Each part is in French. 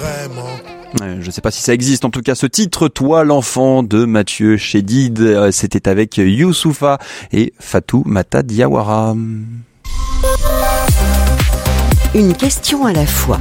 vraiment. Je ne sais pas si ça existe, en tout cas ce titre, Toi l'enfant de Mathieu Chédid, c'était avec Youssoupha et Fatou Mata Diawara. Une question à la fois.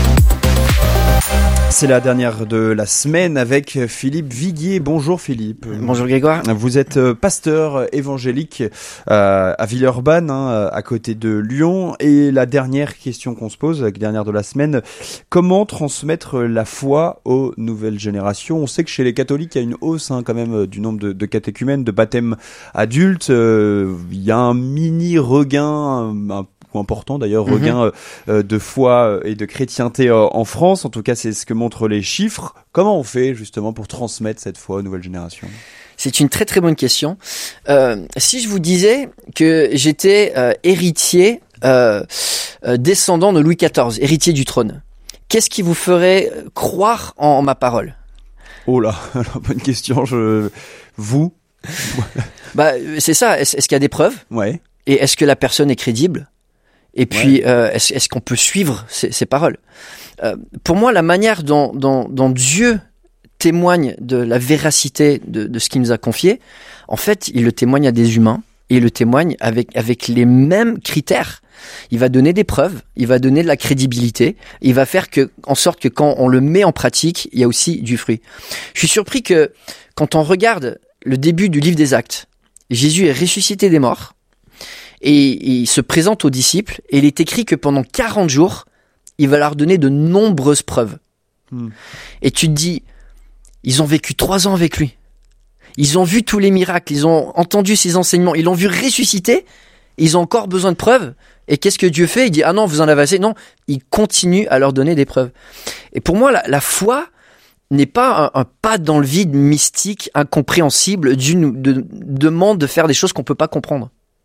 C'est la dernière de la semaine avec Philippe Viguier. Bonjour Philippe. Bonjour Grégoire. Vous êtes pasteur évangélique à Villeurbanne, à côté de Lyon. Et la dernière question qu'on se pose, la dernière de la semaine, comment transmettre la foi aux nouvelles générations ? On sait que chez les catholiques, il y a une hausse quand même du nombre de catéchumènes, de baptêmes adultes. Il y a un mini regain, un important d'ailleurs, regain de foi et de chrétienté en France. En tout cas, c'est ce que montrent les chiffres. Comment on fait justement pour transmettre cette foi aux nouvelles générations ? C'est une très très bonne question. Si je vous disais que j'étais héritier, descendant de Louis XIV, héritier du trône, qu'est-ce qui vous ferait croire en ma parole ? Oh là, alors, bonne question. Vous ? C'est ça. Est-ce qu'il y a des preuves ? Ouais. Et est-ce que la personne est crédible ? Et puis, est-ce qu'on peut suivre ces paroles ? Pour moi, la manière dont Dieu témoigne de la véracité de ce qu'il nous a confié, en fait, il le témoigne à des humains et il le témoigne avec les mêmes critères. Il va donner des preuves, il va donner de la crédibilité, il va faire en sorte que quand on le met en pratique, il y a aussi du fruit. Je suis surpris que quand on regarde le début du livre des Actes, Jésus est ressuscité des morts. Et il se présente aux disciples, et il est écrit que pendant 40 jours, il va leur donner de nombreuses preuves. Et tu te dis, ils ont vécu 3 ans avec lui. Ils ont vu tous les miracles, ils ont entendu ses enseignements, ils l'ont vu ressusciter, ils ont encore besoin de preuves. Et qu'est-ce que Dieu fait ? Il dit, ah non, vous en avez assez. Non, il continue à leur donner des preuves. Et pour moi, la foi n'est pas un pas dans le vide mystique, incompréhensible, d'une demande de faire des choses qu'on peut pas comprendre.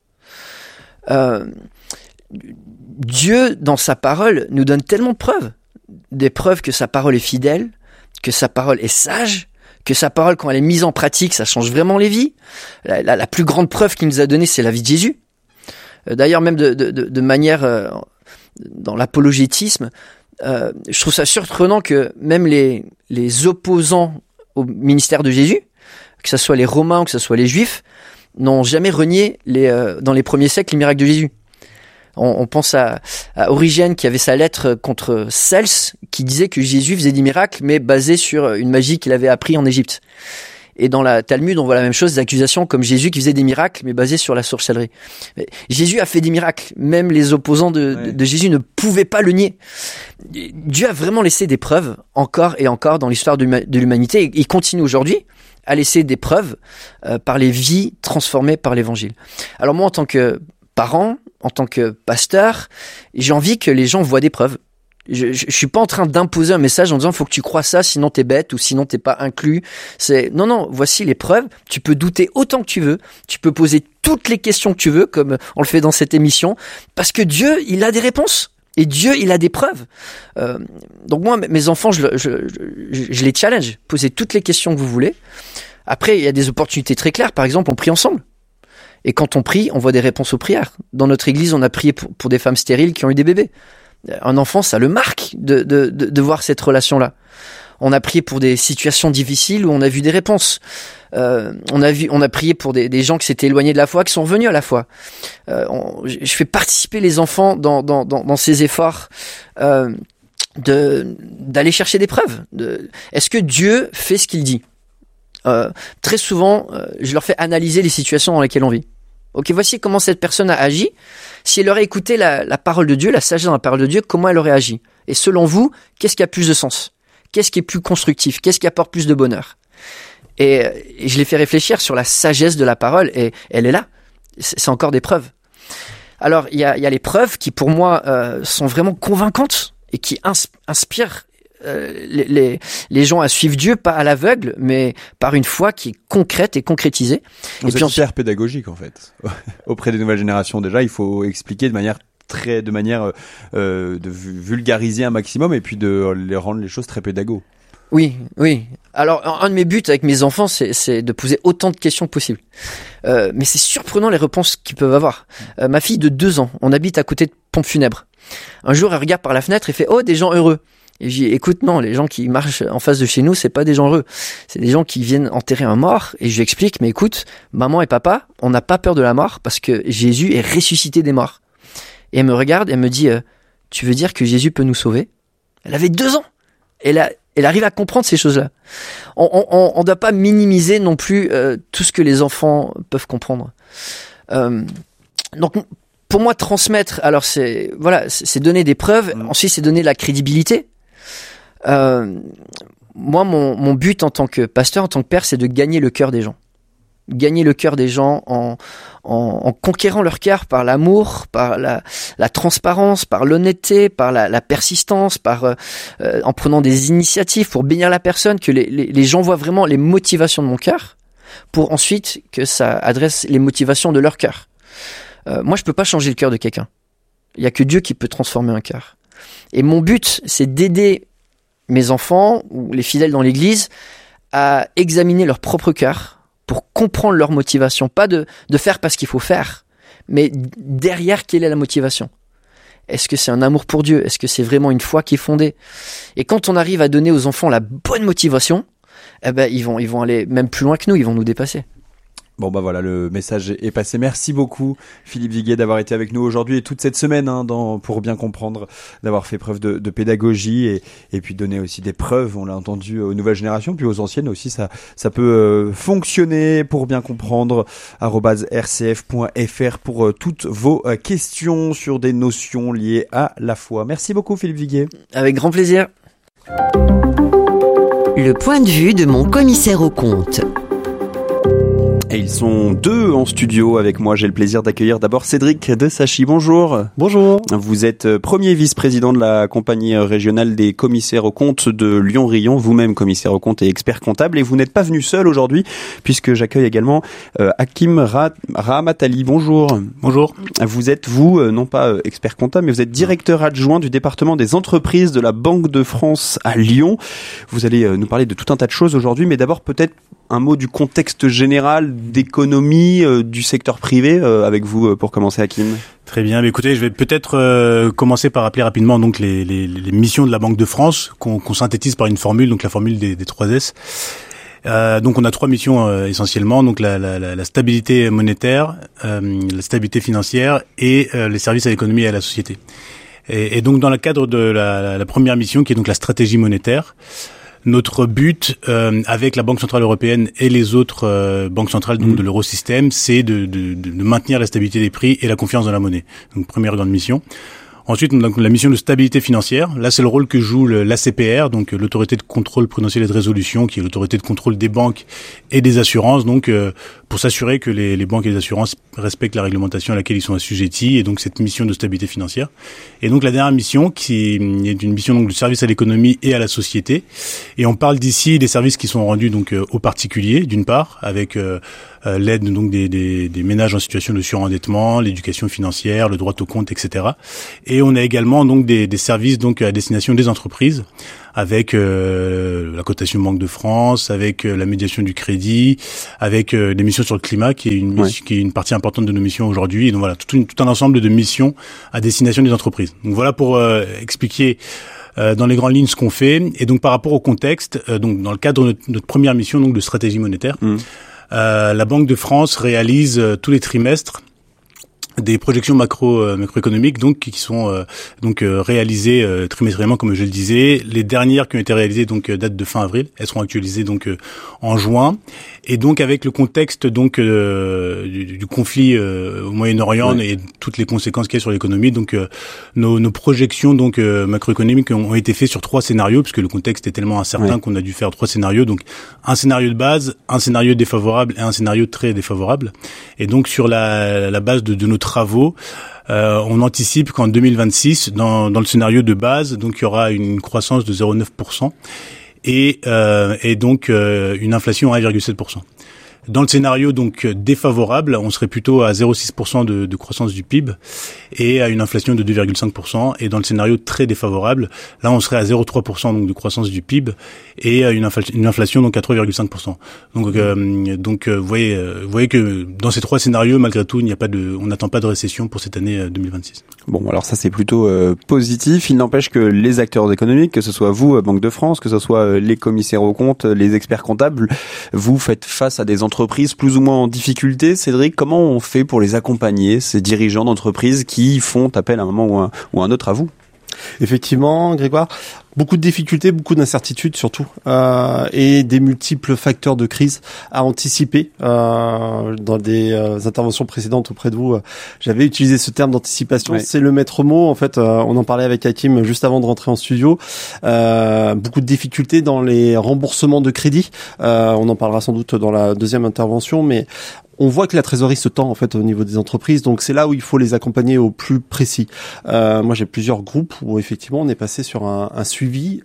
Dieu, dans sa parole, nous donne tellement de preuves. Des preuves que sa parole est fidèle, que sa parole est sage, que sa parole, quand elle est mise en pratique, ça change vraiment les vies. La plus grande preuve qu'il nous a donnée, c'est la vie de Jésus. D'ailleurs, même de manière, dans l'apologétisme, je trouve ça surprenant que même les opposants au ministère de Jésus, que ce soit les Romains ou que ce soit les Juifs, n'ont jamais renié dans les premiers siècles les miracles de Jésus. On pense à Origène qui avait sa lettre contre Cels qui disait que Jésus faisait des miracles mais basés sur une magie qu'il avait appris en Égypte. Et dans la Talmud, on voit la même chose, des accusations comme Jésus qui faisait des miracles mais basés sur la sorcellerie. Mais Jésus a fait des miracles, même les opposants de Jésus ne pouvaient pas le nier. Dieu a vraiment laissé des preuves encore et encore dans l'histoire de l'humanité et il continue aujourd'hui à laisser des preuves par les vies transformées par l'évangile. Alors moi, en tant que parent, en tant que pasteur, j'ai envie que les gens voient des preuves. Je suis pas en train d'imposer un message en disant faut que tu crois ça, sinon t'es bête ou sinon t'es pas inclus. Non, voici les preuves. Tu peux douter autant que tu veux. Tu peux poser toutes les questions que tu veux, comme on le fait dans cette émission, parce que Dieu, il a des réponses. Et Dieu, il a des preuves. Donc moi, mes enfants, je les challenge. Posez toutes les questions que vous voulez. Après, il y a des opportunités très claires. Par exemple, on prie ensemble. Et quand on prie, on voit des réponses aux prières. Dans notre église, on a prié pour des femmes stériles qui ont eu des bébés. Un enfant, ça le marque de voir cette relation-là. On a prié pour des situations difficiles où on a vu des réponses. On a prié pour des gens qui s'étaient éloignés de la foi, qui sont revenus à la foi. Je fais participer les enfants dans ces efforts d'aller chercher des preuves. Est-ce que Dieu fait ce qu'il dit ? Très souvent, je leur fais analyser les situations dans lesquelles on vit. Ok, voici comment cette personne a agi. Si elle aurait écouté la parole de Dieu, la sagesse dans la parole de Dieu, comment elle aurait agi ? Et selon vous, qu'est-ce qui a plus de sens ? Qu'est-ce qui est plus constructif ? Qu'est-ce qui apporte plus de bonheur ? Et je les fais réfléchir sur la sagesse de la parole, et elle est là. C'est encore des preuves. Alors, il y a les preuves qui, pour moi, sont vraiment convaincantes et qui inspirent les gens à suivre Dieu, pas à l'aveugle, mais par une foi qui est concrète et concrétisée. Et puis hyper pédagogique, en fait. Auprès des nouvelles générations, déjà, il faut expliquer de manière de vulgariser un maximum et puis de les rendre les choses très pédago. Oui. Alors, un de mes buts avec mes enfants, c'est de poser autant de questions que possible. Mais c'est surprenant les réponses qu'ils peuvent avoir. Ma fille de 2 ans, on habite à côté de pompes funèbres. Un jour, elle regarde par la fenêtre et fait « Oh, des gens heureux !» Et j'ai dit, écoute, non, les gens qui marchent en face de chez nous, c'est pas des gens heureux. C'est des gens qui viennent enterrer un mort. Et je lui explique, mais écoute, maman et papa, on n'a pas peur de la mort parce que Jésus est ressuscité des morts. Et elle me regarde et elle me dit, tu veux dire que Jésus peut nous sauver? Elle avait 2 ans. Elle arrive à comprendre ces choses-là. On doit pas minimiser non plus tout ce que les enfants peuvent comprendre. Donc, pour moi, transmettre, alors c'est donner des preuves. Ensuite, c'est donner de la crédibilité. Moi, mon but en tant que pasteur, en tant que père, c'est de gagner le cœur des gens. Gagner le cœur des gens en conquérant leur cœur par l'amour, par la transparence, par l'honnêteté, par la persistance, en prenant des initiatives pour bénir la personne, que les gens voient vraiment les motivations de mon cœur, pour ensuite que ça adresse les motivations de leur cœur. Moi, je peux pas changer le cœur de quelqu'un. Il y a que Dieu qui peut transformer un cœur. Et mon but, c'est d'aider mes enfants ou les fidèles dans l'église à examiner leur propre cœur pour comprendre leur motivation. Pas de faire parce qu'il faut faire, mais derrière, quelle est la motivation? Est-ce que c'est un amour pour Dieu? Est-ce que c'est vraiment une foi qui est fondée? Et quand on arrive à donner aux enfants la bonne motivation, eh ben, ils vont aller même plus loin que nous, ils vont nous dépasser. Bon bah voilà, le message est passé. Merci beaucoup Philippe Viguier d'avoir été avec nous aujourd'hui et toute cette semaine pour bien comprendre, d'avoir fait preuve de pédagogie et puis donner aussi des preuves, on l'a entendu, aux nouvelles générations, puis aux anciennes aussi, ça peut fonctionner pour bien comprendre. @rcf.fr pour toutes vos questions sur des notions liées à la foi. Merci beaucoup Philippe Viguier. Avec grand plaisir. Le point de vue de mon commissaire aux comptes. Et ils sont 2 en studio avec moi. J'ai le plaisir d'accueillir d'abord Cédric de Sachy. Bonjour. Bonjour. Vous êtes premier vice-président de la compagnie régionale des commissaires aux comptes de Lyon-Rion, vous-même commissaire aux comptes et expert comptable. Et vous n'êtes pas venu seul aujourd'hui, puisque j'accueille également Hakim Rahmatali. Bonjour. Bonjour. Vous êtes, non pas expert comptable, mais vous êtes directeur adjoint du département des entreprises de la Banque de France à Lyon. Vous allez nous parler de tout un tas de choses aujourd'hui, mais d'abord peut-être un mot du contexte général d'économie du secteur privé avec vous pour commencer, Hakim. Très bien. Mais écoutez, je vais peut-être commencer par rappeler rapidement donc les missions de la Banque de France qu'on synthétise par une formule, donc la formule des 3 S. Donc on a 3 missions essentiellement, donc la stabilité monétaire, la stabilité financière et les services à l'économie et à la société. Et donc dans le cadre de la première mission, qui est donc la stratégie monétaire, notre but avec la Banque centrale européenne et les autres banques centrales donc de l'eurosystème, c'est de maintenir la stabilité des prix et la confiance dans la monnaie. Donc première grande mission. Ensuite, on a la mission de stabilité financière. Là, c'est le rôle que joue l'ACPR, donc l'autorité de contrôle prudentiel et de résolution, qui est l'autorité de contrôle des banques et des assurances, donc pour s'assurer que les banques et les assurances respectent la réglementation à laquelle ils sont assujettis, et donc cette mission de stabilité financière. Et donc la dernière mission, qui est une mission donc de service à l'économie et à la société. Et on parle d'ici des services qui sont rendus donc aux particuliers, d'une part, avec l'aide donc des ménages en situation de surendettement, l'éducation financière, le droit au compte, etc. Et on a également donc des services donc à destination des entreprises, avec la cotation Banque de France, avec la médiation du crédit, avec des missions sur le climat, qui est une partie importante de nos missions aujourd'hui. Et donc voilà, tout un ensemble de missions à destination des entreprises. Donc voilà pour expliquer dans les grandes lignes ce qu'on fait. Et donc par rapport au contexte, donc dans le cadre de notre première mission donc de stratégie monétaire, la Banque de France réalise tous les trimestres des projections macroéconomiques donc qui sont réalisées trimestriellement, comme je le disais. Les dernières qui ont été réalisées donc datent de fin avril, elles seront actualisées donc en juin. Et donc avec le contexte donc du conflit au Moyen-Orient et toutes les conséquences qu'il y a sur l'économie, donc nos projections donc macroéconomiques ont été faites sur 3 scénarios, puisque le contexte est tellement incertain qu'on a dû faire 3 scénarios. Donc un scénario de base, un scénario défavorable et un scénario très défavorable. Et donc sur la base de nos travaux, on anticipe qu'en 2026, dans le scénario de base, donc il y aura une croissance de 0,9% et donc une inflation à 1,7%. Dans le scénario donc défavorable, on serait plutôt à 0,6% de croissance du PIB et à une inflation de 2,5%. Et dans le scénario très défavorable, là on serait à 0,3% donc de croissance du PIB et à une inflation donc à 3,5%. Donc vous voyez que dans ces 3 scénarios, malgré tout, on n'attend pas de récession pour cette année 2026. Bon, alors ça c'est plutôt positif. Il n'empêche que les acteurs économiques, que ce soit vous, Banque de France, que ce soit les commissaires aux comptes, les experts comptables, vous faites face à des entreprises plus ou moins en difficulté. Cédric, comment on fait pour les accompagner, ces dirigeants d'entreprises qui font appel à un moment ou un autre à vous ? Effectivement, Grégoire, beaucoup de difficultés, beaucoup d'incertitudes surtout, et des multiples facteurs de crise à anticiper. Dans des interventions précédentes auprès de vous, j'avais utilisé ce terme d'anticipation. Ouais. C'est le maître mot. En fait, on en parlait avec Hakim juste avant de rentrer en studio. Beaucoup de difficultés dans les remboursements de crédit. On en parlera sans doute dans la deuxième intervention, mais on voit que la trésorerie se tend en fait au niveau des entreprises, donc c'est là où il faut les accompagner au plus précis. Moi, j'ai plusieurs groupes où effectivement on est passé sur un suivi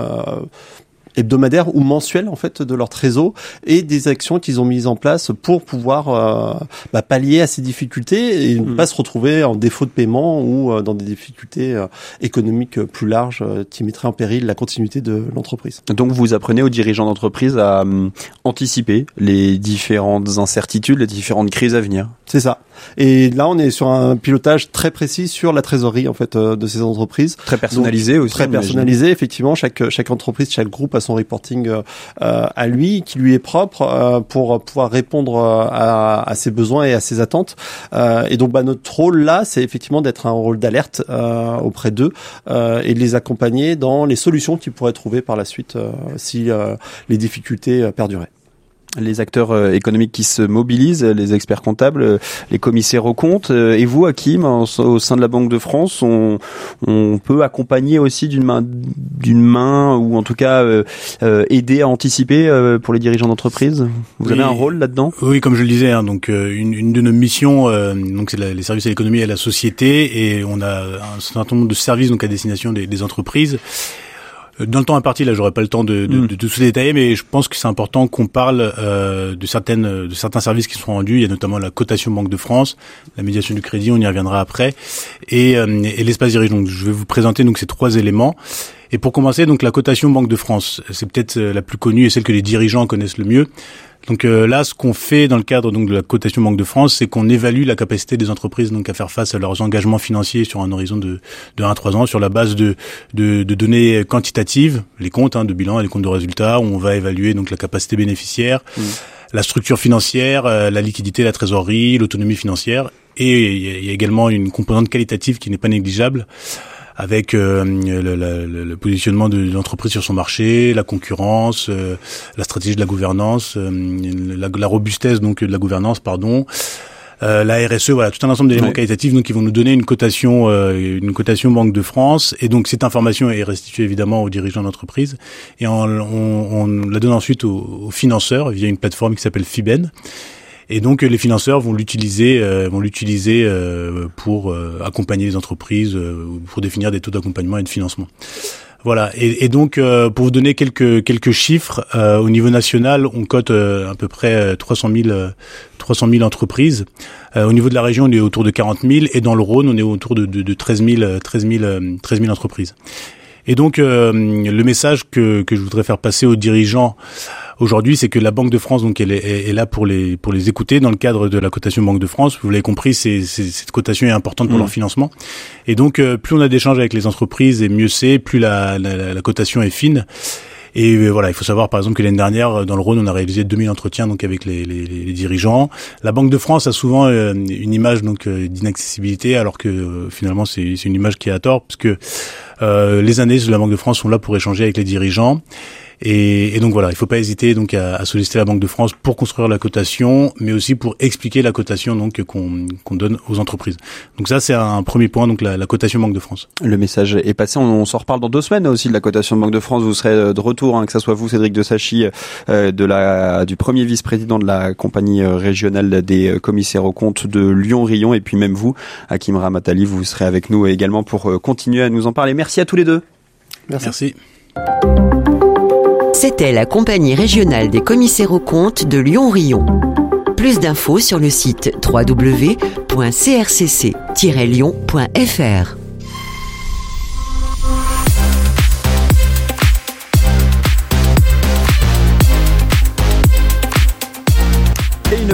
hebdomadaire ou mensuel en fait de leur trésor et des actions qu'ils ont mises en place pour pouvoir pallier à ces difficultés et ne pas se retrouver en défaut de paiement ou dans des difficultés économiques plus larges qui mettraient en péril la continuité de l'entreprise. Donc vous apprenez aux dirigeants d'entreprise à anticiper les différentes incertitudes, les différentes crises à venir. C'est ça. Et là, on est sur un pilotage très précis sur la trésorerie en fait de ces entreprises. Très personnalisé. Donc, aussi. Très personnalisé, effectivement. Chaque entreprise, chaque groupe a son reporting à lui, qui lui est propre pour pouvoir répondre à ses besoins et à ses attentes. Et donc, notre rôle là, c'est effectivement d'être un rôle d'alerte auprès d'eux et de les accompagner dans les solutions qu'ils pourraient trouver par la suite si les difficultés perduraient. Les acteurs économiques qui se mobilisent, les experts comptables, les commissaires aux comptes, et vous, Hakim, au sein de la Banque de France, on peut accompagner aussi d'une main ou en tout cas aider à anticiper pour les dirigeants d'entreprise. Vous avez un rôle là-dedans ? Oui, comme je le disais, donc une de nos missions, donc c'est les services à l'économie et à la société, et on a un certain nombre de services donc à destination des entreprises. Dans le temps imparti, là, j'aurais pas le temps de tout détailler, mais je pense que c'est important qu'on parle de certains services qui sont rendus. Il y a notamment la cotation Banque de France, la médiation du crédit, on y reviendra après, et l'espace dirige. Donc, je vais vous présenter donc ces trois éléments. Et pour commencer, donc la cotation Banque de France, c'est peut-être la plus connue et celle que les dirigeants connaissent le mieux. Donc là, ce qu'on fait dans le cadre donc de la cotation Banque de France, c'est qu'on évalue la capacité des entreprises donc à faire face à leurs engagements financiers sur un horizon de 1 à 3 ans sur la base de données quantitatives, les comptes de bilan et les comptes de résultats, où on va évaluer donc la capacité bénéficiaire, la structure financière, la liquidité, la trésorerie, l'autonomie financière, et il y a également une composante qualitative qui n'est pas négligeable, avec le positionnement de l'entreprise sur son marché, la concurrence, la stratégie de la gouvernance, la robustesse donc de la gouvernance, la RSE, voilà, tout un ensemble d'éléments qualitatifs donc qui vont nous donner une cotation Banque de France, et donc cette information est restituée évidemment aux dirigeants d'entreprise et on la donne ensuite aux financeurs via une plateforme qui s'appelle Fiben. Et donc les financeurs vont l'utiliser pour accompagner les entreprises, pour définir des taux d'accompagnement et de financement. Voilà. Et donc pour vous donner quelques chiffres, au niveau national, on cote à peu près 300 000 entreprises. Au niveau de la région, on est autour de 40 000, et dans le Rhône, on est autour de 13 000 entreprises. Et donc le message que je voudrais faire passer aux dirigeants aujourd'hui, c'est que la Banque de France, donc, elle est là pour les écouter dans le cadre de la cotation Banque de France. Vous l'avez compris, cette cotation est importante pour leur financement. Et donc, plus on a d'échanges avec les entreprises, et mieux c'est, plus la cotation est fine. Et voilà, il faut savoir par exemple que l'année dernière, dans le Rhône, on a réalisé 2000 entretiens donc avec les dirigeants. La Banque de France a souvent une image donc d'inaccessibilité, alors que finalement c'est une image qui est à tort, parce que les analystes de la Banque de France sont là pour échanger avec les dirigeants. Et donc voilà, il faut pas hésiter donc à solliciter la Banque de France pour construire la cotation, mais aussi pour expliquer la cotation donc qu'on donne aux entreprises. Donc ça, c'est un premier point, donc la cotation Banque de France. Le message est passé. On s'en reparle dans 2 semaines aussi de la cotation Banque de France. Vous serez de retour, que ça soit vous, Cédric Desachi, du premier vice-président de la compagnie régionale des commissaires aux comptes de Lyon-Rion, et puis même vous, Hakim Ramatali, vous serez avec nous également pour continuer à nous en parler. Merci à tous les deux. Merci. C'était la compagnie régionale des commissaires aux comptes de Lyon-Rion. Plus d'infos sur le site www.crcc-lyon.fr.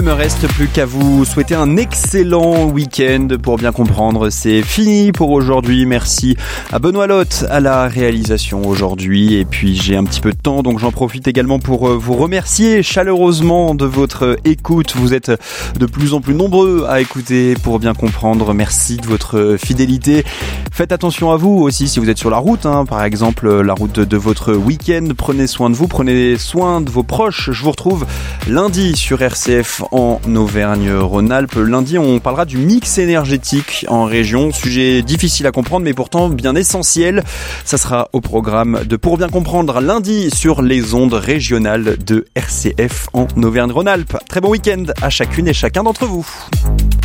me reste plus qu'à vous souhaiter un excellent week-end. Pour bien comprendre, c'est fini pour aujourd'hui. Merci à Benoît Lotte à la réalisation aujourd'hui. Et puis j'ai un petit peu de temps, donc j'en profite également pour vous remercier chaleureusement de votre écoute. Vous êtes de plus en plus nombreux à écouter pour bien comprendre. Merci de votre fidélité. Faites attention à vous aussi si vous êtes sur la route, par exemple la route de votre week-end. Prenez soin de vous, prenez soin de vos proches. Je vous retrouve lundi sur RCF en Auvergne-Rhône-Alpes. Lundi, on parlera du mix énergétique en région. Sujet difficile à comprendre, mais pourtant bien essentiel. Ça sera au programme de Pour bien comprendre lundi sur les ondes régionales de RCF en Auvergne-Rhône-Alpes. Très bon week-end à chacune et chacun d'entre vous.